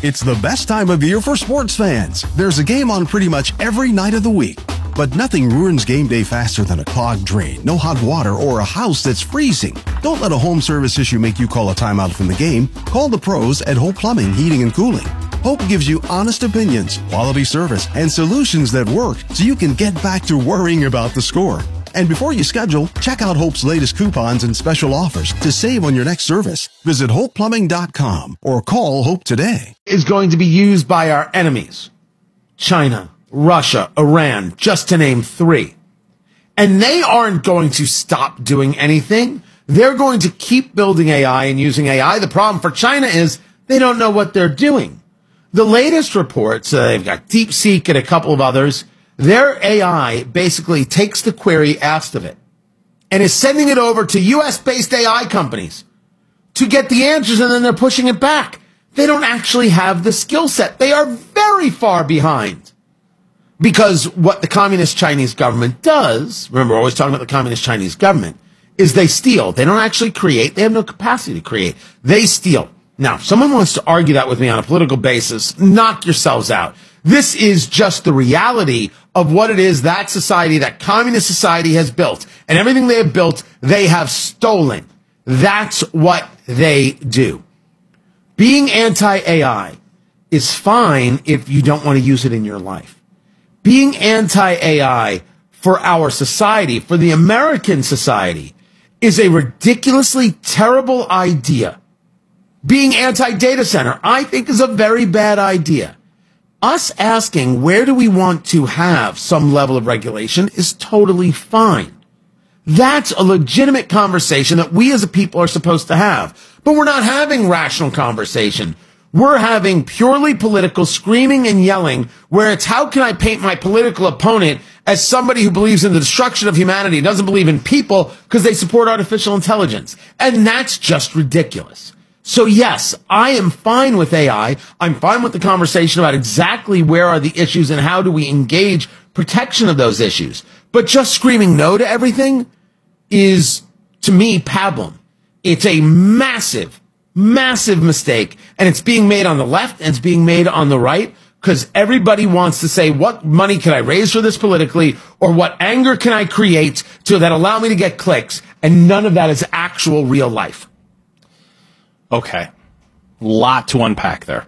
It's the best time of year for sports fans. There's a game on pretty much every night of the week. But nothing ruins game day faster than a clogged drain, no hot water, or a house that's freezing. Don't let a home service issue make you call a timeout from the game. Call the pros at Hope Plumbing, Heating, and Cooling. Hope gives you honest opinions, quality service, and solutions that work so you can get back to worrying about the score. And before you schedule, check out Hope's latest coupons and special offers to save on your next service. Visit HopePlumbing.com or call Hope today. Is going to be used by our enemies. China, Russia, Iran, just to name three. And they aren't going to stop doing anything. They're going to keep building AI and using AI. The problem for China is they don't know what they're doing. The latest reports, they've got DeepSeek and a couple of others, their AI basically takes the query asked of it and is sending it over to U.S.-based AI companies to get the answers, and then they're pushing it back. They don't actually have the skill set. They are very far behind. Because what the communist Chinese government does, remember, we're always talking about the communist Chinese government, is they steal. They don't actually create. They have no capacity to create. They steal. Now, if someone wants to argue that with me on a political basis, knock yourselves out. This is just the reality of what it is that society, that communist society has built. And everything they have built, they have stolen. That's what they do. Being anti-AI is fine if you don't want to use it in your life. Being anti-AI for our society, for the American society, is a ridiculously terrible idea. Being anti-data center, I think, is a very bad idea. Us asking where do we want to have some level of regulation is totally fine. That's a legitimate conversation that we as a people are supposed to have. But we're not having rational conversation. We're having purely political screaming and yelling where it's how can I paint my political opponent as somebody who believes in the destruction of humanity, doesn't believe in people because they support artificial intelligence. And that's just ridiculous. So yes, I am fine with AI. I'm fine with the conversation about exactly where are the issues and how do we engage protection of those issues. But just screaming no to everything is, to me, pablum. It's a massive, massive mistake, and it's being made on the left and it's being made on the right because everybody wants to say, what money can I raise for this politically, or what anger can I create to that allow me to get clicks, and none of that is actual real life. Okay. Lot to unpack there.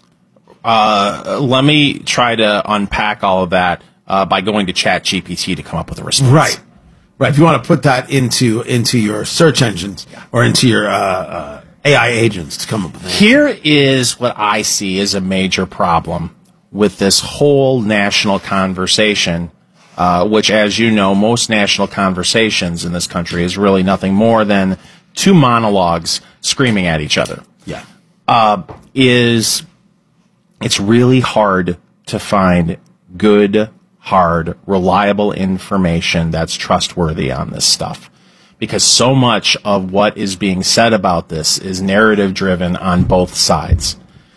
Let me try to unpack all of that by going to ChatGPT to come up with a response. Right. Right. If you want to put that into your search engines or into your AI agents to come up with that. Here is what I see as a major problem with this whole national conversation, which, as you know, most national conversations in this country is really nothing more than two monologues screaming at each other. Yeah. It's really hard to find good, hard, reliable information that's trustworthy on this stuff. Because so much of what is being said about this is narrative driven on both sides.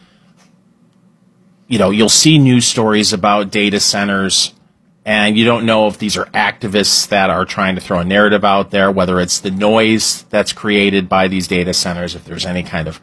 You know, you'll see news stories about data centers, and you don't know if these are activists that are trying to throw a narrative out there, whether it's the noise that's created by these data centers, if there's any kind of,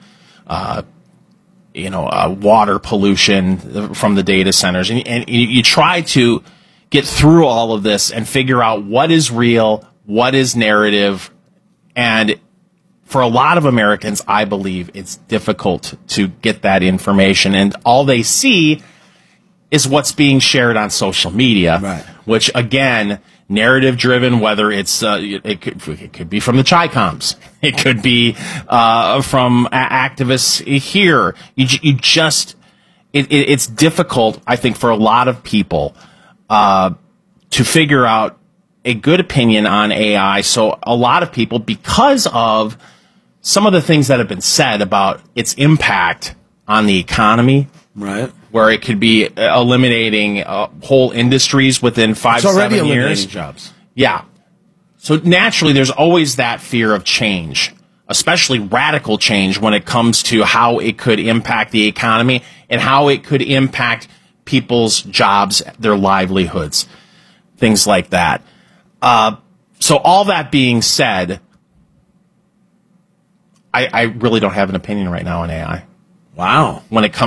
water pollution from the data centers. And you try to get through all of this and figure out what is real, what is narrative. And for a lot of Americans, I believe it's difficult to get that information. And all they see is what's being shared on social media, right, which, again, narrative-driven, whether it's it could be from the Chi-Coms. It could be from activists here. It's difficult, I think, for a lot of people to figure out a good opinion on AI. So a lot of people, because of some of the things that have been said about its impact on the economy, right, where it could be eliminating whole industries within 5 to 7 years. It's already eliminating jobs. Yeah. So naturally, there's always that fear of change, especially radical change when it comes to how it could impact the economy and how it could impact people's jobs, their livelihoods, things like that. So all that being said, I really don't have an opinion right now on AI. Wow. When it comes